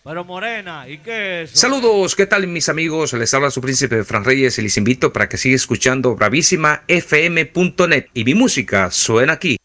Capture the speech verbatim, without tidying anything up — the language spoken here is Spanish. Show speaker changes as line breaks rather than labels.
Pero Morena, ¿y qué es eso?
Saludos, ¿qué tal mis amigos? Les habla su príncipe de Fran Reyes y les invito para que sigan escuchando bravísima f m punto net y mi música suena aquí.